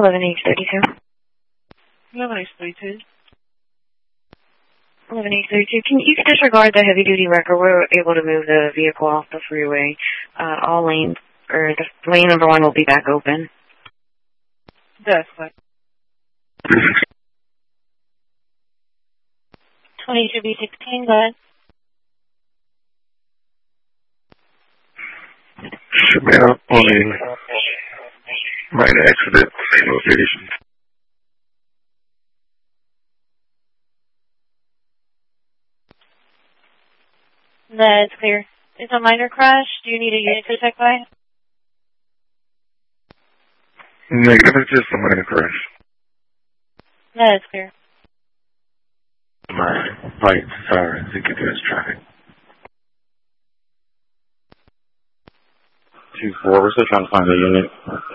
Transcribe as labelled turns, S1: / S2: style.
S1: 11H32.
S2: 11H32.
S1: 11H32. You can disregard the heavy-duty wrecker. We're able to move the vehicle off the freeway. All lanes, or the lane number 1 will be back open.
S2: That's fine.
S3: 22B16, go ahead.
S4: Chanel on a minor accident location.
S3: That's clear. It's a minor crash. Do you need a unit to check by?
S4: Negative, it's just a minor crash.
S3: That's clear.
S4: My lights are indicative traffic.
S5: 2-4, we're still trying to find the unit.